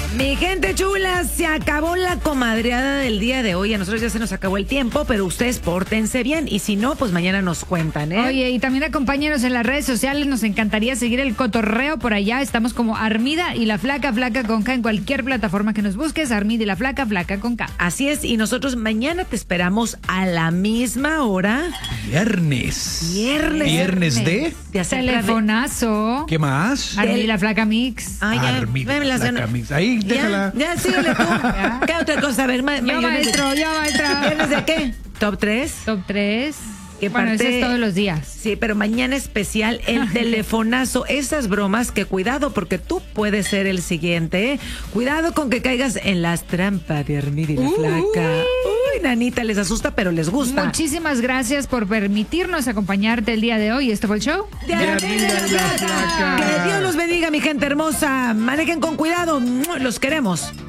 Mi gente chula, se acabó la comadreada del día de hoy. A nosotros ya se nos acabó el tiempo, pero ustedes pórtense bien. Y si no, pues mañana nos cuentan, ¿eh? Oye, y también acompáñanos en las redes sociales. Nos encantaría seguir el cotorreo por allá. Estamos como Armida y la Flaca, Flaca con K en cualquier plataforma que nos busques. Armida y la Flaca, Flaca con K. Así es, y nosotros mañana te esperamos a la misma hora. Viernes. Viernes de Telefonazo. ¿Qué más? Armida y la Flaca Mix. Ay, ya, Armida, me la Flaca Mix. Ahí, déjala. Ya, síguele tú. ¿Qué otra cosa? A ver, Yo, maestra. ¿Viernes de qué? ¿Top 3? Top 3. ¿Qué Bueno, parte? eso es todos los días. Sí, pero mañana especial el telefonazo. Esas bromas que cuidado porque tú puedes ser el siguiente, ¿eh? Cuidado con que caigas en las trampas de Armida y la Flaca. Uy, nanita, les asusta, pero les gusta. Muchísimas gracias por permitirnos acompañarte el día de hoy. ¿Este fue el show? De Armida y la Flaca. Que Dios los bendiga, mi gente hermosa. Manejen con cuidado. Los queremos.